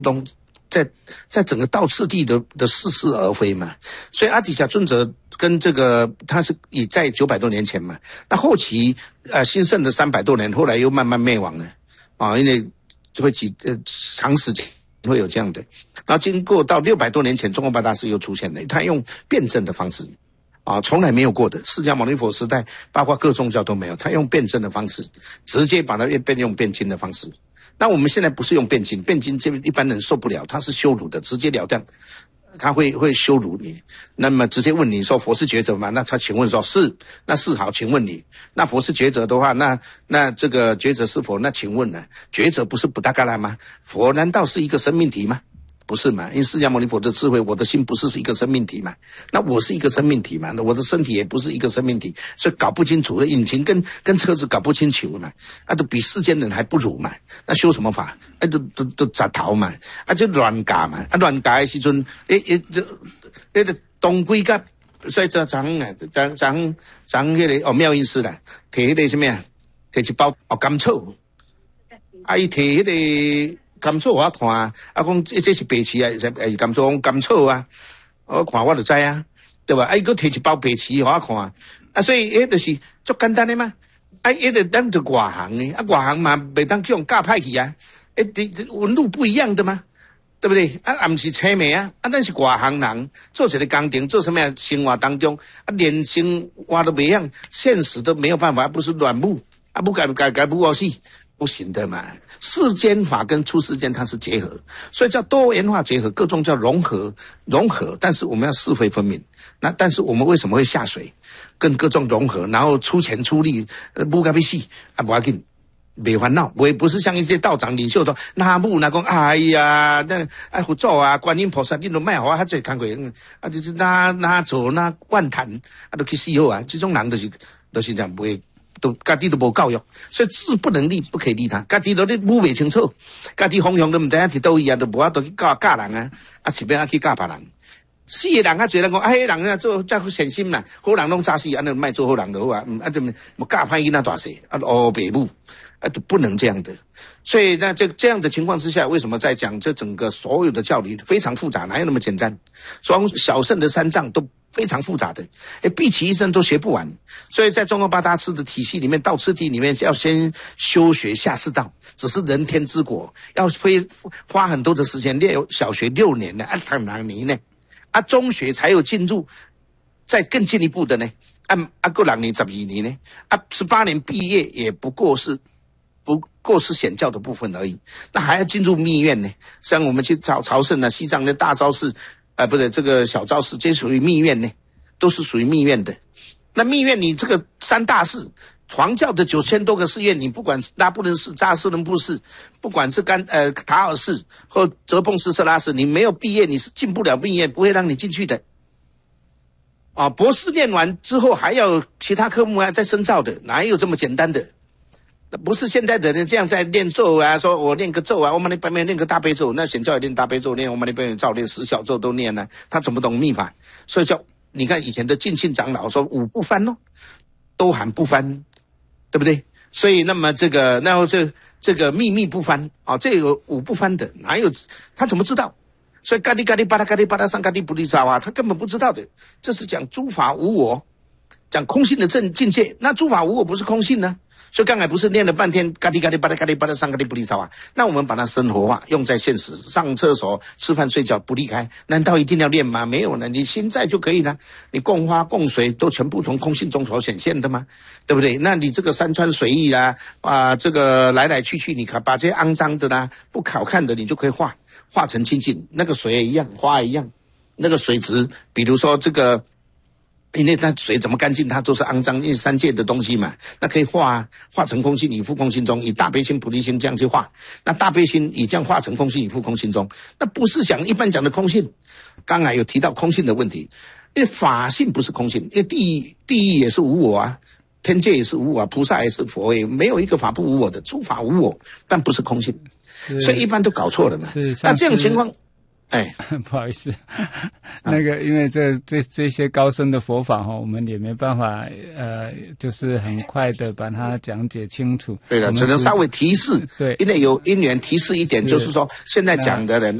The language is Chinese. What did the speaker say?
东在整个道次第的似是而非嘛。所以阿底峡尊者跟这个他是已在900多年前嘛，那后期兴盛的300多年，后来又慢慢灭亡了啊，因为会长时间会有这样的。然后经过到600多年前，中共八大师又出现了，他用辩证的方式啊，从来没有过的，释迦牟尼佛时代包括各宗教都没有，他用辩证的方式，直接把它用辩经的方式。那我们现在不是用辩经，辩经这一般人受不了，他是羞辱的，直截了当，他会羞辱你。那么直接问你说佛是觉者吗？那他请问说是，那是好，请问你，那佛是觉者的话，那这个觉者是佛，那请问呢？觉者不是布达嘎拉吗？佛难道是一个生命体吗？不是嘛？因为释迦牟尼佛的智慧，我的心不是一个生命体嘛？那我是一个生命体嘛？那我的身体也不是一个生命体，所以搞不清楚，引擎跟车子搞不清楚嘛？都比世间人还不如嘛？那修什么法？都杂逃嘛？就乱教嘛？乱教的时阵，那个东归甲，所以这张迄个妙音师啦，摕迄个什么啊？摕一包甘草，伊摕迄个。甘草我看啊，讲这是白芪啊，是甘草讲甘草啊，我看我就知啊，对吧？伊佫摕一包白芪我看，所以就是足简单的嘛。咱就外行的，外行嘛袂当去用教歹去啊，纹路不一样的嘛，对不对？不是青梅啊，咱是外行人，做一个工程，做什么样生活当中，连生活都袂样，现实都没有办法，不是软木不改不过去。不行的嘛，世间法跟出世间它是结合，所以叫多元化结合，各宗教融合，但是我们要是非分明。那但是我们为什么会下水，跟各宗融合，然后出钱出力，不该被戏不要紧，别烦恼。我也不是像一些道长领袖说，那不那讲，哎呀，那佛祖啊，观音菩萨，你都卖好啊，最看过，就是那做那万谈，都去死好啊，这种人就是这样不会。都家己都无教育，所以智不能立，不可以立他。家己都咧摸袂清楚，家己方向都唔知影伫倒位啊，都无法度去教人啊，随便去教别人。死的人侪人讲，迄人啊做再善心啦，好人拢早死，安尼卖做好人就好啊，就冇教歹囡仔大细，白母，都不能这样的。所以那这样的情况之下，为什么在讲这整个所有的教理非常复杂，哪有那么简单？从小乘的三藏都。非常复杂的，毕其一生都学不完，所以在中国八大师的体系里面，道次第里面要先修学下士道，只是人天之国，要花很多的时间，小学6年呢，唐哪年呢？中学才有进入，再更进一步的呢，过2年12年呢，18年毕业也不过是显教的部分而已，那还要进入密院呢，像我们去朝圣啊，西藏的大昭寺。不对，这个小昭寺这属于密院呢，都是属于密院的。那密院你这个3大寺，黄教的9000多个寺院，你不管拉布伦寺、扎斯伦布寺，不管是塔尔寺或哲蚌寺、色拉寺，你没有毕业，你是进不了密院，不会让你进去的。博士念完之后还要其他科目还再深造的，哪有这么简单的？不是现在的人这样在念咒啊，说我念个咒啊，我们那边念个大悲咒，那显教也念大悲咒，念我们那边照念10小咒都念了，他怎么懂密法？所以叫你看以前的净信长老说5不翻哦，都喊不翻，对不对？所以那么然后这个秘不翻这有5不翻的，哪有他怎么知道？所以嘎哩巴拉上嘎哩不利沙哇，他根本不知道的。这是讲诸法无我，讲空性的境界。那诸法无我不是空性呢？所以刚才不是念了半天嘎哩巴拉上嘎哩不利沙哇？那我们把它生活化，用在现实，上厕所、吃饭、睡觉不离开，难道一定要练吗？没有呢，你心在就可以了。你供花供水都全部从空性中所显现的吗？对不对？那你这个山川水意啦，这个来来去去，你看把这些肮脏的啦、不好看的，你就可以化成清净。那个水也一样，花也一样，那个水质，比如说这个。因为它水怎么干净，它都是肮脏，因为三界的东西嘛，那可以化成空性，以复空性中，以大悲心、菩提心这样去化。那大悲心以这样化成空性，以复空性中，那不是讲一般讲的空性。刚才有提到空性的问题，因为法性不是空性，因为地狱也是无我啊，天界也是无我啊，菩萨也是佛也，没有一个法不无我的，诸法无我，但不是空性，所以一般都搞错了嘛。那这样情况。 哎， 不好意思，那个因为这些高深的佛法我们也没办法就是很快的把它讲解清楚。 对了，只能稍微提示， 对， 因为有因缘提示一点，就是说现在讲的人